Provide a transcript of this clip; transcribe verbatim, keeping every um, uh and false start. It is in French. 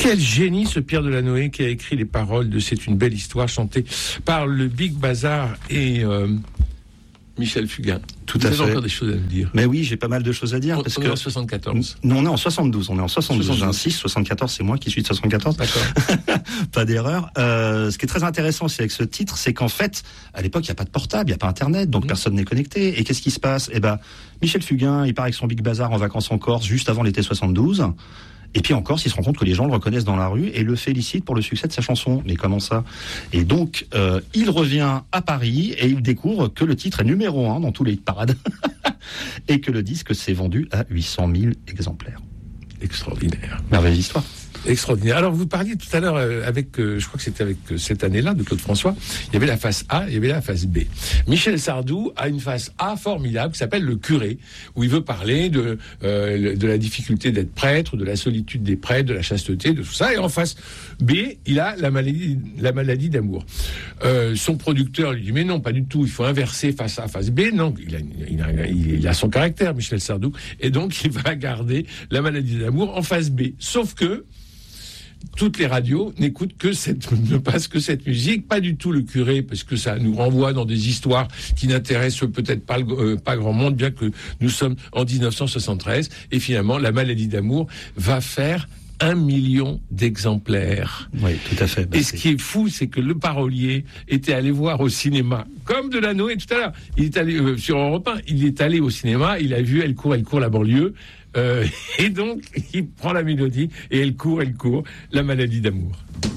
Quel génie ce Pierre Delanoë qui a écrit les paroles de C'est une belle histoire chantée par le Big Bazar et euh, Michel Fugain. Tout Vous à avez fait. encore des choses à me dire. Mais oui, j'ai pas mal de choses à dire. On, parce on que... est en soixante-quatorze. Non, on est en soixante-douze. On est en soixante-douze. soixante-douze. J'insiste, soixante-quatorze, c'est moi qui suis de soixante-quatorze. D'accord. Pas d'erreur. Euh, ce qui est très intéressant aussi avec ce titre, c'est qu'en fait, à l'époque, il n'y a pas de portable, il n'y a pas Internet, donc mmh. personne n'est connecté. Et qu'est-ce qui se passe? Eh ben, Michel Fugain, il part avec son Big Bazar en vacances en Corse juste avant l'été soixante-douze. Et puis en Corse, il se rend compte que les gens le reconnaissent dans la rue et le félicitent pour le succès de sa chanson. Mais comment ça? Et donc, euh, il revient à Paris et il découvre que le titre est numéro un dans tous les parades et que le disque s'est vendu à huit cent mille exemplaires. Extraordinaire. Merveilleuse histoire. Extraordinaire. Alors, vous parliez tout à l'heure euh, avec, euh, je crois que c'était avec euh, cette année-là de Claude François, il y avait la face A, il y avait la face B. Michel Sardou a une face A formidable qui s'appelle Le Curé, où il veut parler de, euh, de la difficulté d'être prêtre, de la solitude des prêtres, de la chasteté, de tout ça. Et en face B, il a la maladie, la maladie d'amour. Euh, son producteur lui dit, mais non, pas du tout, il faut inverser face A, face B. Non, il a, il a, il a son caractère, Michel Sardou, et donc il va garder la maladie d'amour en face B. Sauf que toutes les radios n'écoutent que cette, ne passent que cette musique, pas du tout Le Curé, parce que ça nous renvoie dans des histoires qui n'intéressent peut-être pas, euh, pas grand monde, bien que nous sommes en dix-neuf cent soixante-treize, et finalement, la maladie d'amour va faire un million d'exemplaires. Oui, tout à fait. Bah, et ce qui est fou, c'est que le parolier était allé voir au cinéma, comme Delanoë tout à l'heure. Il est allé euh, sur Europe un, il est allé au cinéma, il a vu Elle court, elle court la banlieue, euh, et donc il prend la mélodie et elle court, elle court la maladie d'amour.